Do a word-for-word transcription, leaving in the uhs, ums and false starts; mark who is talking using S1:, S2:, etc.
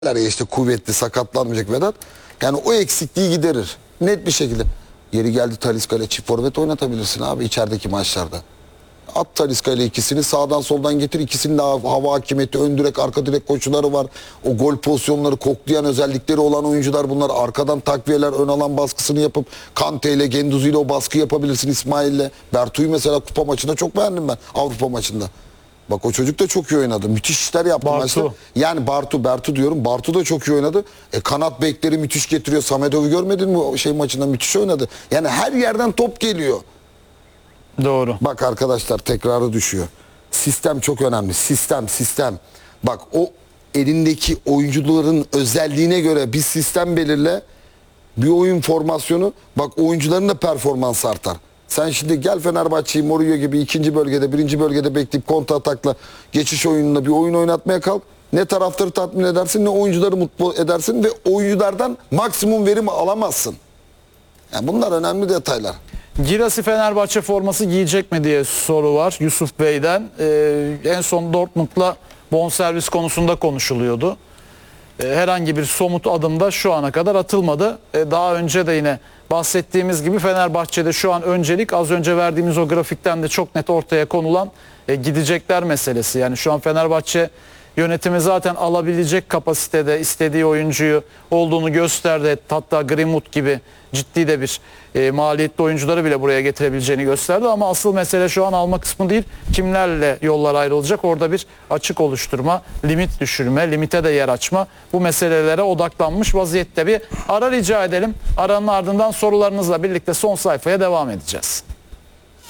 S1: ya işte kuvvetli, sakatlanmayacak Vedat. Yani o eksikliği giderir. Net bir şekilde. Yeri geldi Talisca ile çift forvet oynatabilirsin abi içerideki maçlarda. At Talisca ile ikisini sağdan soldan getir. İkisinin de hava hakimiyeti, ön direk, arka direk koşuları var. O gol pozisyonları koklayan özellikleri olan oyuncular bunlar. Arkadan takviyeler, ön alan baskısını yapıp Kante ile, Genduzi ile o baskı yapabilirsin, İsmail ile. Bertu'yu mesela kupa maçında çok beğendim ben, Avrupa maçında. Bak o çocuk da çok iyi oynadı. Müthiş işler yaptı
S2: Bartu.
S1: maçta. Yani Bartu, Bertu diyorum. Bartu da çok iyi oynadı. E, kanat bekleri müthiş getiriyor. Samedov'u görmedin mi o şey maçında? Müthiş oynadı. Yani her yerden top geliyor.
S2: Doğru.
S1: Bak arkadaşlar tekrarı düşüyor. Sistem çok önemli. Sistem, sistem. Bak o elindeki oyuncuların özelliğine göre bir sistem belirle. Bir oyun formasyonu. Bak oyuncuların da performans artar. Sen şimdi gel Fenerbahçe'yi Mourinho gibi ikinci bölgede, birinci bölgede bekleyip kontra atakla geçiş oyununda bir oyun oynatmaya kalk. Ne taraftarı tatmin edersin ne oyuncuları mutlu edersin ve oyunculardan maksimum verim alamazsın. Yani bunlar önemli detaylar.
S2: Girassi Fenerbahçe forması giyecek mi diye soru var Yusuf Bey'den. Ee, en son Dortmund'la bonservis konusunda konuşuluyordu. Ee, herhangi bir somut adım da şu ana kadar atılmadı. Ee, daha önce de yine bahsettiğimiz gibi Fenerbahçe'de şu an öncelik az önce verdiğimiz o grafikten de çok net ortaya konulan e, gidecekler meselesi. Yani şu an Fenerbahçe yönetimi zaten alabilecek kapasitede istediği oyuncuyu olduğunu gösterdi. Hatta Greenwood gibi ciddi de bir e, maliyetli oyuncuları bile buraya getirebileceğini gösterdi. Ama asıl mesele şu an alma kısmı değil. Kimlerle yollar ayrılacak? Orada bir açık oluşturma, limit düşürme, limite de yer açma. Bu meselelere odaklanmış vaziyette. Bir ara rica edelim. Aranın ardından sorularınızla birlikte son sayfaya devam edeceğiz.